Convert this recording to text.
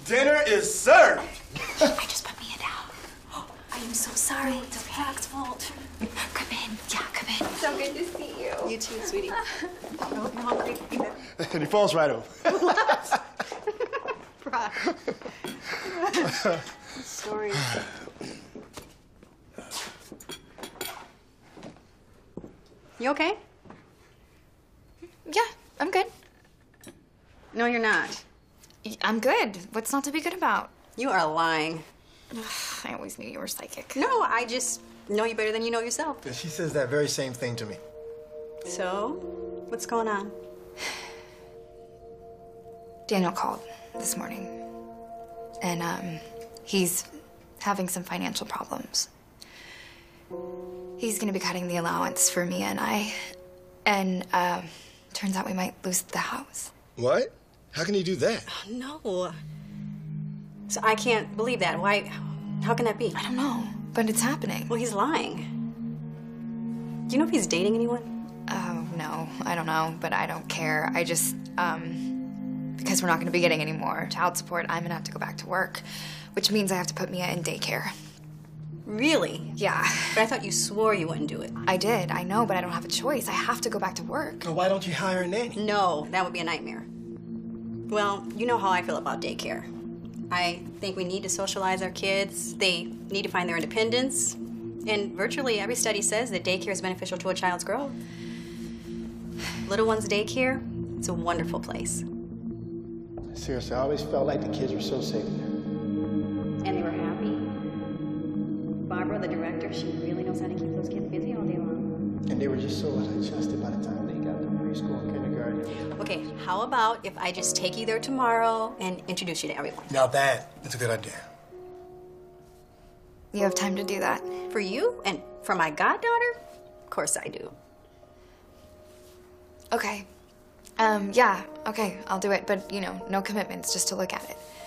Dinner is served. I just put Mia down. I am so sorry. It's Brock's fault. Come in. Yeah, come in. So good to see you. You too, sweetie. I'm hungry. And he falls right over. Brock. Story. You okay? Yeah, I'm good. No, you're not. I'm good. What's not to be good about? You are lying. I always knew you were psychic. No, I just know you better than you know yourself. Yeah, she says that very same thing to me. So, what's going on? Daniel called this morning. And, he's having some financial problems. He's gonna be cutting the allowance for Mia and I. And, turns out we might lose the house. What? How can he do that? No. So I can't believe that. Why? How can that be? I don't know, but it's happening. Well, he's lying. Do you know if he's dating anyone? Oh, no, I don't know, but I don't care. I just, because we're not gonna be getting any more child support, I'm gonna have to go back to work, which means I have to put Mia in daycare. Really? Yeah. But I thought you swore you wouldn't do it. I did, I know, but I don't have a choice. I have to go back to work. Well, why don't you hire a nanny? No, that would be a nightmare. Well, you know how I feel about daycare. I think we need to socialize our kids. They need to find their independence. And virtually every study says that daycare is beneficial to a child's growth. Little One's Daycare, it's a wonderful place. Seriously, I always felt like the kids were so safe there. And they were happy. Barbara, the director, she really knows how to keep those kids busy all day long. And they were just so adjusted by the time they got to preschool and kindergarten. Okay, how about if I just take you there tomorrow and introduce you to everyone? Now that's a good idea. You have time to do that? For you and for my goddaughter? Of course I do. Okay. Yeah, okay, I'll do it, but, you know, no commitments, just to look at it.